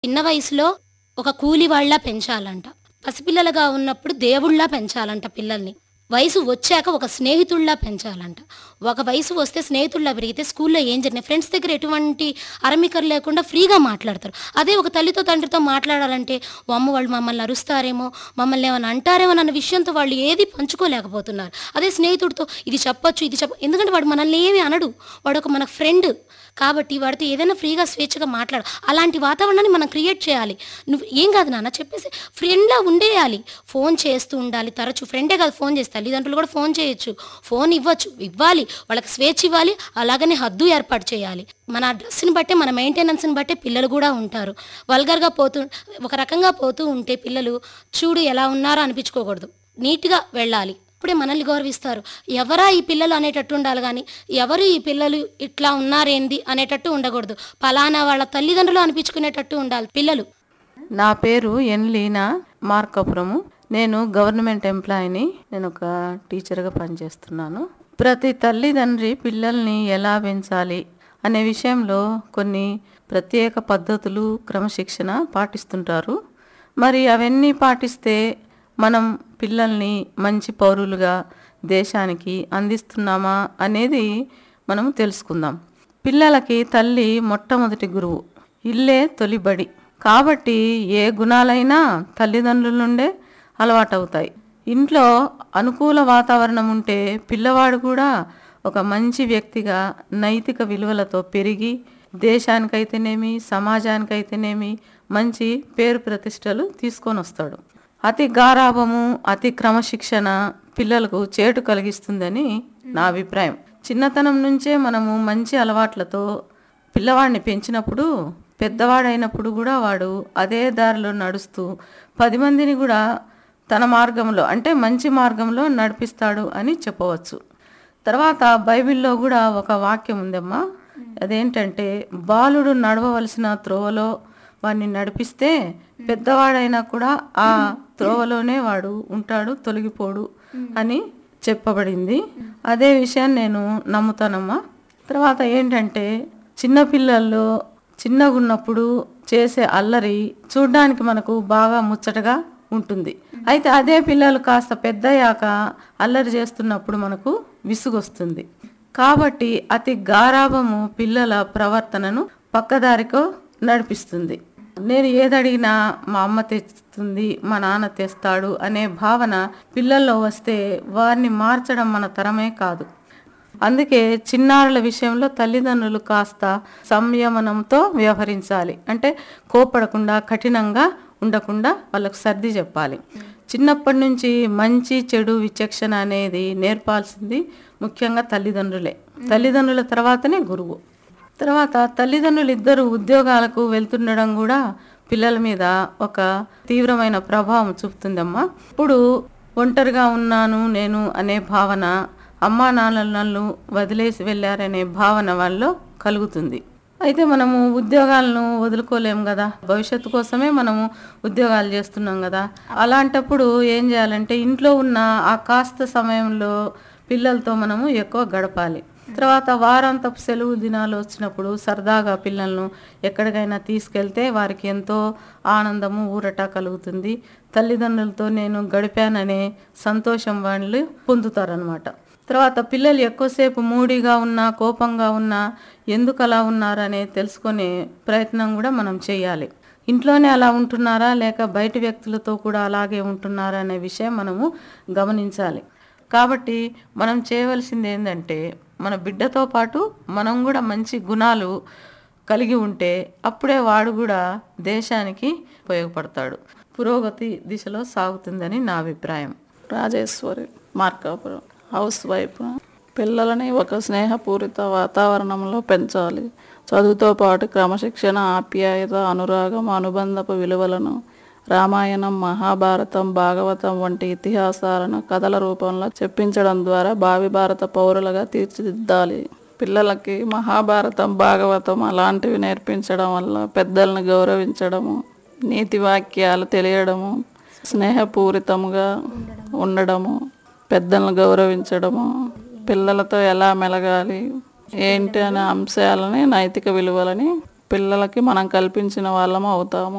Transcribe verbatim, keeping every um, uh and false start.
చిన్న వయసులో ఒక కూలివాళ్ళలా పెంచాలంట. పసిపిల్లలుగా ఉన్నప్పుడు దేవుళ్ళలా పెంచాలంట పిల్లల్ని. వయసు వచ్చాక ఒక స్నేహితుడిలా పెంచాలంట. ఒక వయసు వస్తే స్నేహితుడిలా పెరిగితే స్కూల్లో ఏం జరిగినా ఫ్రెండ్స్ దగ్గర ఎటువంటి అరమికలు లేకుండా ఫ్రీగా మాట్లాడతారు. అదే ఒక తల్లితో, తండ్రితో మాట్లాడాలంటే, వామ్మో! వాళ్ళు మమ్మల్ని అరుస్తారేమో, మమ్మల్ని ఏమన్నా అంటారేమో అన్న విషయంతో వాళ్ళు ఏది పంచుకోలేకపోతున్నారు. అదే స్నేహితుడితో ఇది చెప్పొచ్చు, ఇది చెప్ప ఎందుకంటే వాడు మనల్ని ఏమి అనడు. వాడొక మన ఫ్రెండ్. కాబట్టి వాడితో ఏదైనా ఫ్రీగా స్వేచ్ఛగా మాట్లాడు. అలాంటి వాతావరణాన్ని మనం క్రియేట్ చేయాలి. నువ్వు ఏం కాదు నాన్న చెప్పేసి ఫ్రెండ్‌లా ఉండేయాలి. ఫోన్ చేస్తూ ఉండాలి తరచు. ఫ్రెండే కాదు ఫోన్ చేస్తే తల్లిదండ్రులు కూడా ఫోన్ చేయొచ్చు. ఫోన్ ఇవ్వచ్చు. ఇవ్వాలి. వాళ్ళకి స్వేచ్ఛ ఇవ్వాలి. అలాగనే హద్దు ఏర్పాటు చేయాలి. మన డ్రెస్‌ని బట్టే మన మెయింటెనెన్స్‌ని బట్టే పిల్లలు కూడా ఉంటారు. వల్గర్‌గా పోతూ ఒక రకంగా పోతూ ఉంటే పిల్లలు చూడు ఎలా ఉన్నారో అనిపించుకోకూడదు. నీట్‌గా వెళ్ళాలి. అప్పుడే మనల్ని గౌరవిస్తారు. ఎవరా ఈ పిల్లలు అనేటట్టు ఉండాలి గానీ, ఎవరు ఈ పిల్లలు ఇట్లా ఉన్నారేంది అనేటట్టు ఉండకూడదు. పలానా వాళ్ళ తల్లిదండ్రులు అనిపించుకునేటట్టు ఉండాలి పిల్లలు. నా పేరు ఎన్ లీనా మార్కాపురము. నేను గవర్నమెంట్ ఎంప్లాయీని. నేను ఒక టీచర్గా పనిచేస్తున్నాను. ప్రతి తల్లిదండ్రి పిల్లల్ని ఎలా పెంచాలి అనే విషయంలో కొన్ని ప్రత్యేక పద్ధతులు, క్రమశిక్షణ పాటిస్తుంటారు. మరి అవన్నీ పాటిస్తే మనం పిల్లల్ని మంచి పౌరులుగా దేశానికి అందిస్తున్నామా అనేది మనం తెలుసుకుందాం. పిల్లలకి తల్లి మొట్టమొదటి గురువు, ఇల్లే తొలిబడి. కాబట్టి ఏ గుణాలైనా తల్లిదండ్రుల నుండే అలవాటవుతాయి. ఇంట్లో అనుకూల వాతావరణం ఉంటే పిల్లవాడు కూడా ఒక మంచి వ్యక్తిగా నైతిక విలువలతో పెరిగి దేశానికైతేనేమి, సమాజానికైతేనేమి మంచి పేరు ప్రతిష్టలు తీసుకొని వస్తాడు. అతి గారాబము, అతి క్రమశిక్షణ పిల్లలకు చేటు కలిగిస్తుందని నా అభిప్రాయం. చిన్నతనం నుంచే మనము మంచి అలవాట్లతో పిల్లవాడిని పెంచినప్పుడు పెద్దవాడైనప్పుడు కూడా వాడు అదే దారిలో నడుస్తూ పది మందిని కూడా తన మార్గంలో అంటే మంచి మార్గంలో నడిపిస్తాడు అని చెప్పవచ్చు. తర్వాత బైబిల్లో కూడా ఒక వాక్యం ఉందమ్మా. అదేంటంటే, బాలుడు నడవవలసిన త్రోవలో వాడిని నడిపిస్తే పెద్దవాడైనా కూడా ఆ త్రోవలోనే వాడు ఉంటాడు, తొలగిపోడు అని చెప్పబడింది. అదే విషయాన్ని నేను నమ్ముతానమ్మా. తర్వాత ఏంటంటే, చిన్నపిల్లల్లో చిన్నగా ఉన్నప్పుడు చేసే అల్లరి చూడ్డానికి మనకు బాగా ముచ్చటగా ఉంటుంది. అయితే అదే పిల్లలు కాస్త పెద్దయ్యాక అల్లరి చేస్తున్నప్పుడు మనకు విసుగొస్తుంది. కాబట్టి అతి గారాబము పిల్లల ప్రవర్తనను పక్కదారికో నడిపిస్తుంది. నేను ఏదడిగినా మా అమ్మ తెస్తుంది, మా నాన్న తెస్తాడు అనే భావన పిల్లల్లో వస్తే వారిని మార్చడం మన తరమే కాదు. అందుకే చిన్నారుల విషయంలో తల్లిదండ్రులు కాస్త సంయమనంతో వ్యవహరించాలి. అంటే కోపడకుండా, కఠినంగా ఉండకుండా వాళ్ళకు సర్ది చెప్పాలి. చిన్నప్పటి నుంచి మంచి చెడు విచక్షణ అనేది నేర్పాల్సింది ముఖ్యంగా తల్లిదండ్రులే. తల్లిదండ్రుల తర్వాతనే గురువు. తర్వాత తల్లిదండ్రులు ఇద్దరు ఉద్యోగాలకు వెళ్తుండడం కూడా పిల్లల మీద ఒక తీవ్రమైన ప్రభావం చూపుతుందమ్మా. ఇప్పుడు ఒంటరిగా ఉన్నాను నేను అనే భావన, అమ్మా నాన్నలు నన్ను వదిలేసి వెళ్ళారనే భావన వాళ్ళలో కలుగుతుంది. అయితే మనము ఉద్యోగాలను వదులుకోలేము కదా, భవిష్యత్తు కోసమే మనము ఉద్యోగాలు చేస్తున్నాం కదా. అలాంటప్పుడు ఏం చేయాలంటే, ఇంట్లో ఉన్న ఆ కాస్త సమయంలో పిల్లలతో మనము ఎక్కువ గడపాలి. తర్వాత వారాంతపు సెలవు దినాలు వచ్చినప్పుడు సరదాగా పిల్లలను ఎక్కడికైనా తీసుకెళ్తే వారికి ఎంతో ఆనందము, ఊరట కలుగుతుంది. తల్లిదండ్రులతో నేను గడిపాననే సంతోషం వాళ్ళు పొందుతారనమాట. తర్వాత పిల్లలు ఎక్కువసేపు మూడీగా ఉన్నా, కోపంగా ఉన్నా ఎందుకు అలా ఉన్నారనే తెలుసుకునే ప్రయత్నం కూడా మనం చేయాలి. ఇంట్లోనే అలా ఉంటున్నారా లేక బయట వ్యక్తులతో కూడా అలాగే ఉంటున్నారా అనే విషయం మనము గమనించాలి. కాబట్టి మనం చేయవలసింది ఏంటంటే, మన బిడ్డతో పాటు మనం కూడా మంచి గుణాలు కలిగి ఉంటే అప్పుడే వాడు కూడా దేశానికి ఉపయోగపడతాడు, పురోగతి దిశలో సాగుతుందని నా అభిప్రాయం. Rajeshwari, Markapuram, house wife. పిల్లలని ఒక స్నేహపూరిత వాతావరణంలో పెంచాలి. చదువుతో పాటు క్రమశిక్షణ, ఆప్యాయత, అనురాగం, అనుబంధపు విలువలను రామాయణం, మహాభారతం, భాగవతం వంటి ఇతిహాసాలను కథల రూపంలో చెప్పించడం ద్వారా భావి భారత పౌరులుగా తీర్చిదిద్దాలి. పిల్లలకి మహాభారతం, భాగవతం అలాంటివి నేర్పించడం వల్ల పెద్దలను గౌరవించడము, నీతి వాక్యాలు తెలియడము, స్నేహపూరితముగా ఉండడము, పెద్దలను గౌరవించడము, పిల్లలతో ఎలా మెలగాలి ఏంటి అనే అంశాలని, నైతిక విలువలని పిల్లలకి మనం కల్పించిన వాళ్ళము అవుతాము.